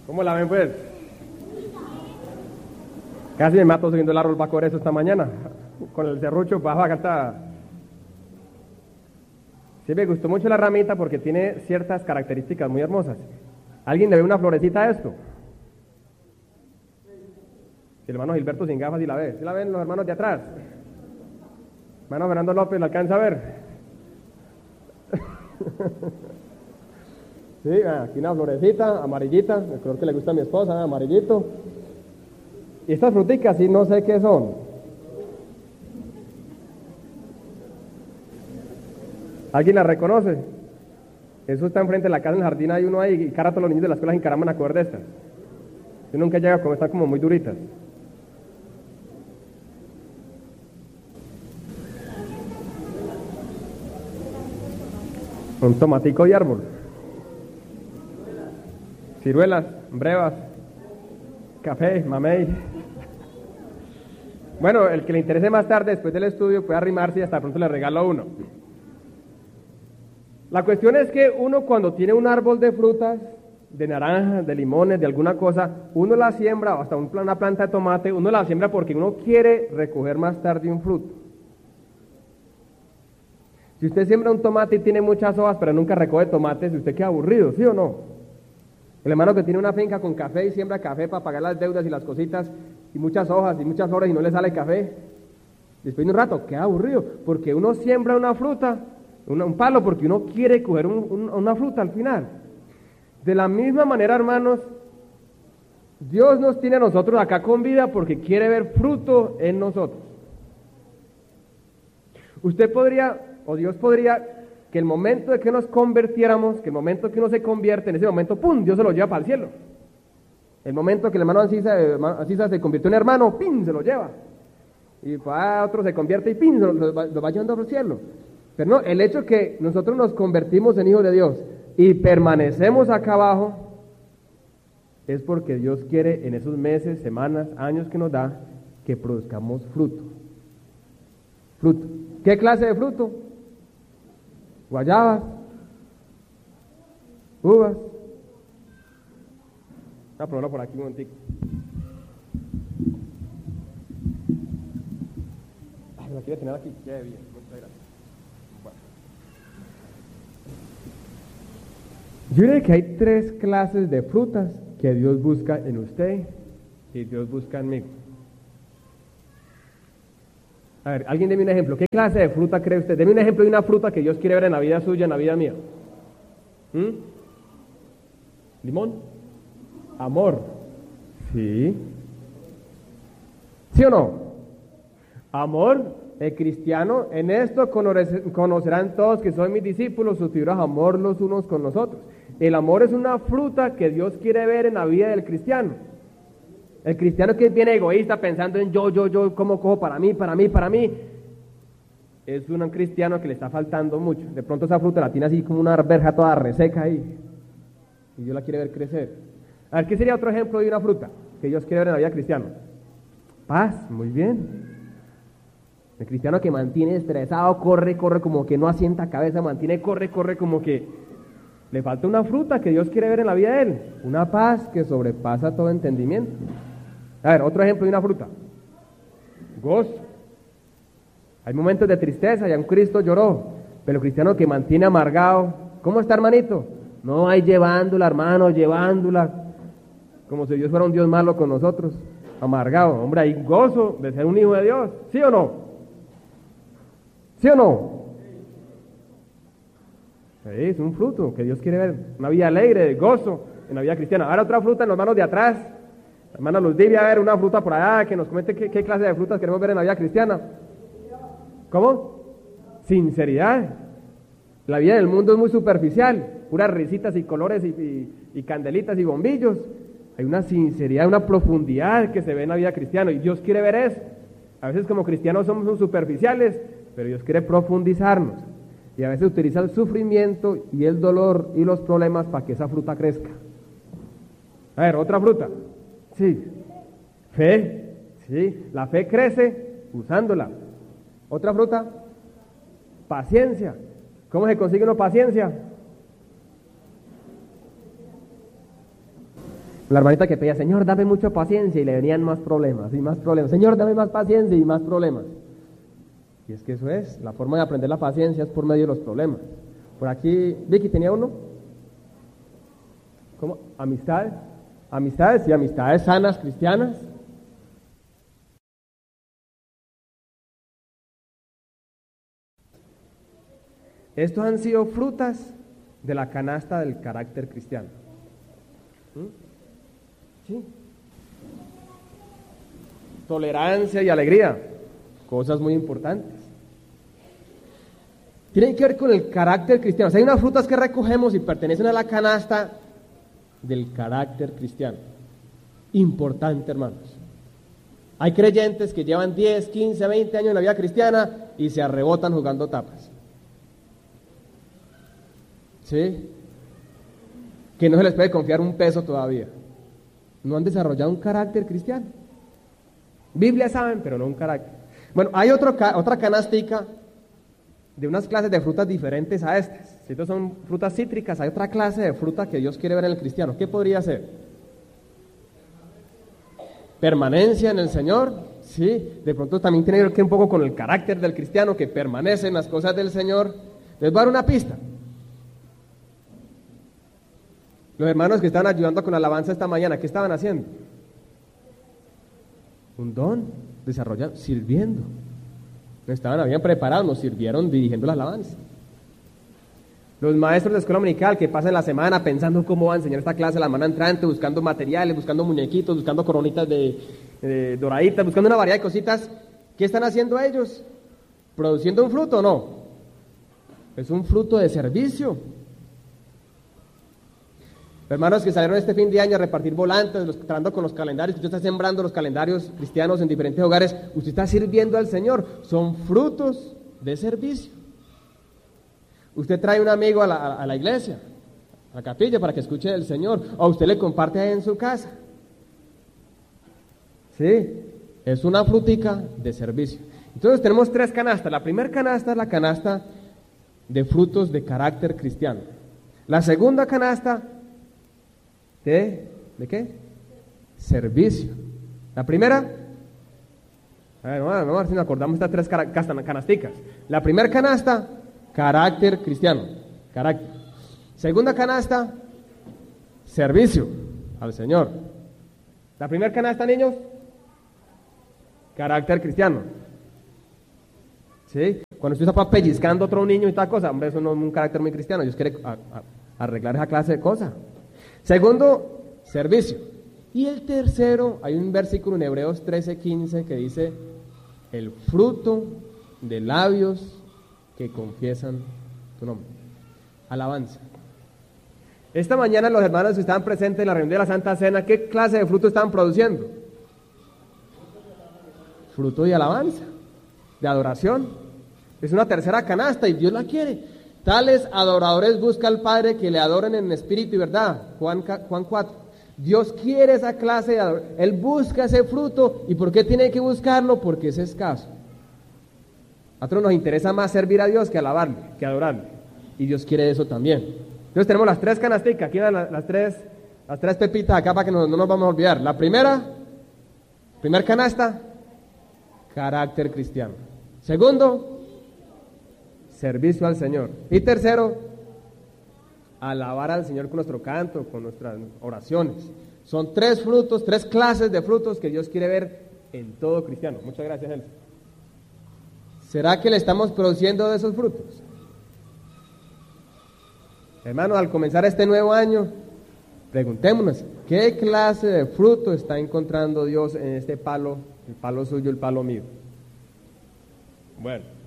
¿Cómo la ven, pues? Casi me mato subiendo el árbol para coger eso esta mañana. Con el serrucho bajo acá está. Sí, me gustó mucho la ramita porque tiene ciertas características muy hermosas. ¿Alguien le ve una florecita a esto? El hermano Gilberto sin gafas, ¿sí la ve? ¿Sí la ven los hermanos de atrás? Hermano Fernando López, ¿la alcanza a ver? Sí, aquí una florecita amarillita, el color que le gusta a mi esposa, amarillito. Y estas fruticas, sí, no sé qué son. ¿Alguien la reconoce? Eso está enfrente de la casa, en el jardín hay uno ahí, y cara a todos los niños de la escuela se encaraman a coger de estas. Yo nunca llego a comer, están como muy duritas. Un tomatico de árbol. Ciruelas, brevas, café, mamey. Bueno, el que le interese más tarde, después del estudio, puede arrimarse y hasta pronto le regalo uno. La cuestión es que uno cuando tiene un árbol de frutas, de naranjas, de limones, de alguna cosa, uno la siembra, o hasta una planta de tomate, uno la siembra porque uno quiere recoger más tarde un fruto. Si usted siembra un tomate y tiene muchas hojas, pero nunca recoge tomates, usted queda aburrido, ¿sí o no? El hermano que tiene una finca con café y siembra café para pagar las deudas y las cositas, y muchas hojas y muchas flores y no le sale café, después de un rato queda aburrido, porque uno siembra una fruta, un palo, porque uno quiere coger una fruta al final. De la misma manera, hermanos, Dios nos tiene a nosotros acá con vida porque quiere ver fruto en nosotros. Usted podría, o Dios podría, que el momento de que nos convirtiéramos, que el momento que uno se convierte, en ese momento, ¡pum!, Dios se lo lleva para el cielo. El momento que el hermano Ancisa se convirtió en hermano, ¡pum!, se lo lleva. Y para otro se convierte y ¡pum!, lo va llevando al cielo. Pero no, el hecho que nosotros nos convertimos en hijos de Dios y permanecemos acá abajo, es porque Dios quiere en esos meses, semanas, años que nos da, que produzcamos fruto. Fruto. ¿Qué clase de fruto? Guayabas, uvas. Voy a probarlo por aquí un momentico. La quiero tener aquí. Qué bien, muchas gracias. Bueno. Yo diría que hay 3 clases de frutas que Dios busca en usted y Dios busca en mí. A ver, alguien deme un ejemplo. ¿Qué clase de fruta cree usted? Deme un ejemplo de una fruta que Dios quiere ver en la vida suya, en la vida mía. ¿Limón? Amor. ¿Sí? ¿Sí o no? Amor, el cristiano, en esto conocerán todos que soy mis discípulos, sus figuras amor los unos con los otros. El amor es una fruta que Dios quiere ver en la vida del cristiano. El cristiano que viene egoísta pensando en yo, cómo cojo para mí, es un cristiano que le está faltando mucho. De pronto esa fruta la tiene así como una verja toda reseca ahí, y Dios la quiere ver crecer. A ver, ¿qué sería otro ejemplo de una fruta que Dios quiere ver en la vida cristiana? Paz, muy bien. El cristiano que mantiene estresado, corre como que no asienta cabeza, corre como que le falta una fruta que Dios quiere ver en la vida de él, una paz que sobrepasa todo entendimiento. A ver, otro ejemplo de una fruta. Gozo. Hay momentos de tristeza, ya un Cristo lloró, pero el cristiano que mantiene amargado, ¿cómo está, hermanito? No, hay llevándola, hermano, como si Dios fuera un Dios malo con nosotros, amargado. Hombre, hay gozo de ser un hijo de Dios, ¿sí o no? ¿Sí o no? Sí, es un fruto que Dios quiere ver, una vida alegre, de gozo en la vida cristiana. Ahora otra fruta en los hermanos de atrás. Hermana Luz Divia, a ver, una fruta por allá, que nos comente qué clase de frutas queremos ver en la vida cristiana. ¿Cómo? Sinceridad. La vida del mundo es muy superficial, puras risitas y colores y candelitas y bombillos. Hay una sinceridad, una profundidad que se ve en la vida cristiana y Dios quiere ver eso. A veces como cristianos somos superficiales, pero Dios quiere profundizarnos. Y a veces utiliza el sufrimiento y el dolor y los problemas para que esa fruta crezca. A ver, otra fruta. Sí, fe, sí, la fe crece usándola. Otra fruta, paciencia. ¿Cómo se consigue una paciencia? La hermanita que pedía, Señor, dame mucha paciencia, y le venían más problemas y más problemas. Señor, dame más paciencia y más problemas. Y es que eso es, la forma de aprender la paciencia es por medio de los problemas. Por aquí, Vicky, ¿tenía uno? ¿Cómo? ¿Amistades? Amistades y amistades sanas, cristianas. Estos han sido frutas de la canasta del carácter cristiano. ¿Sí? Tolerancia y alegría, cosas muy importantes. Tienen que ver con el carácter cristiano. O sea, hay unas frutas que recogemos y pertenecen a la canasta del carácter cristiano. Importante, hermanos. Hay creyentes que llevan 10, 15, 20 años en la vida cristiana y se arrebotan jugando tapas. ¿Sí? Que no se les puede confiar un peso todavía. No han desarrollado un carácter cristiano. Biblia saben, pero no un carácter. Bueno, hay otra canastica de unas clases de frutas diferentes a estas. Si estas son frutas cítricas, hay otra clase de fruta que Dios quiere ver en el cristiano. ¿Qué podría ser? Permanencia en el Señor. Sí, de pronto también tiene que ver un poco con el carácter del cristiano que permanece en las cosas del Señor. Les voy a dar una pista. Los hermanos que estaban ayudando con la alabanza esta mañana, ¿qué estaban haciendo? Un don desarrollado, sirviendo. No estaban, habían preparado, nos sirvieron dirigiendo la alabanza. Los maestros de escuela dominical que pasan la semana pensando cómo va a enseñar esta clase la semana entrante, buscando materiales, buscando muñequitos, buscando coronitas de doraditas, buscando una variedad de cositas. ¿Qué están haciendo ellos? ¿Produciendo un fruto o no? Es un fruto de servicio. Hermanos que salieron este fin de año a repartir volantes, tratando con los calendarios, usted está sembrando los calendarios cristianos en diferentes hogares, usted está sirviendo al Señor, son frutos de servicio. Usted trae un amigo a la iglesia, a la capilla, para que escuche del Señor, o usted le comparte ahí en su casa. Sí, es una frutica de servicio. Entonces tenemos 3 canastas. La primera canasta es la canasta de frutos de carácter cristiano. La segunda canasta ¿de qué? Servicio. La primera, vamos a ver si nos acordamos de estas 3 canasticas. La primera canasta, carácter cristiano, carácter. Segunda canasta, servicio al Señor. La primera canasta, niños, carácter cristiano. ¿Sí? Cuando usted está pellizcando a otro niño y tal cosa, hombre, eso no es un carácter muy cristiano. Dios quiere arreglar esa clase de cosas. Segundo, servicio. Y el tercero, hay un versículo en Hebreos 13:15 que dice, el fruto de labios que confiesan tu nombre. Alabanza. Esta mañana los hermanos que estaban presentes en la reunión de la Santa Cena, ¿qué clase de fruto estaban produciendo? Fruto de alabanza, de adoración. Es una tercera canasta y Dios la quiere. Tales adoradores busca al Padre que le adoren en espíritu y verdad. Juan 4. Dios quiere esa clase de adoración. Él busca ese fruto. ¿Y por qué tiene que buscarlo? Porque es escaso. A nosotros nos interesa más servir a Dios que alabarle, que adorarle. Y Dios quiere eso también. Entonces tenemos las 3 canasticas. Aquí van las tres pepitas acá para que no nos vamos a olvidar. La primera canasta, carácter cristiano. Segundo, servicio al Señor. Y tercero, alabar al Señor con nuestro canto, con nuestras oraciones. Son 3 frutos, 3 clases de frutos que Dios quiere ver en todo cristiano. Muchas gracias, Elsa. ¿Será que le estamos produciendo de esos frutos? Hermanos, al comenzar este nuevo año, preguntémonos, ¿qué clase de fruto está encontrando Dios en este palo, el palo suyo, el palo mío? Bueno.